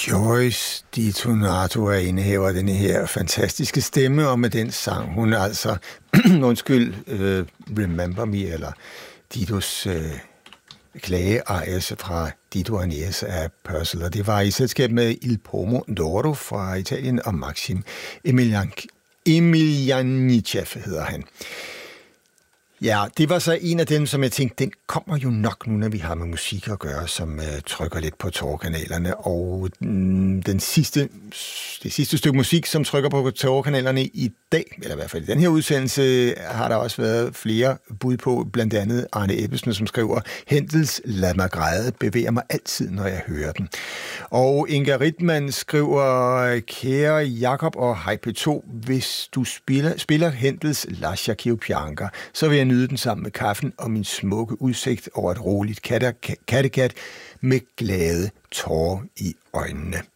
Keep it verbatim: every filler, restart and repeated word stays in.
Joyce DiDonato er indehaver denne her fantastiske stemme, og med den sang hun altså, undskyld, uh, Remember Me, eller Didos uh, klagearias fra Dido Agnese af Purcell, og det var i selskab med Il Pomo d'Oro fra Italien og Maxim Emilian, Emilianichev hedder han. Ja, det var så en af dem, som jeg tænkte, den kommer jo nok nu, når vi har med musik at gøre, som uh, trykker lidt på tårkanalerne. Og mm, den sidste, det sidste stykke musik, som trykker på tårkanalerne i dag, eller i hvert fald i den her udsendelse, har der også været flere bud på, blandt andet Arne Ebbesen, som skriver, Händels Lad mig græde bevæger mig altid, når jeg hører den. Og Inga Rittmann skriver, kære Jakob og Hej P to, hvis du spiller, spiller Händels Lascia Chiopianga, så vil jeg nyde den sammen med kaffen og min smukke udsigt over et roligt Kattegat med glade tårer i øjnene.